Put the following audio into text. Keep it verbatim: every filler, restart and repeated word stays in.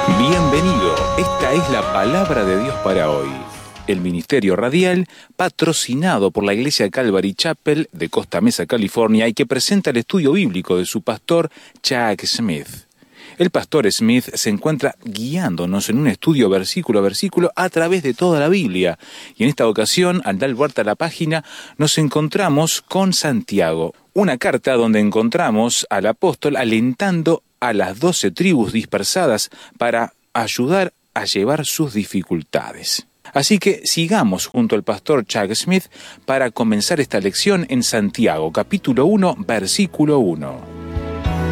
Bienvenido, esta es la palabra de Dios para hoy. El ministerio radial patrocinado por la Iglesia Calvary Chapel de Costa Mesa, California, y que presenta el estudio bíblico de su pastor Chuck Smith. El pastor Smith se encuentra guiándonos en un estudio versículo a versículo a través de toda la Biblia. Y en esta ocasión, al dar vuelta a la página, nos encontramos con Santiago, una carta donde encontramos al apóstol alentando a las doce tribus dispersadas para ayudar a llevar sus dificultades. Así que sigamos junto al pastor Chuck Smith para comenzar esta lección en Santiago, capítulo uno, versículo uno.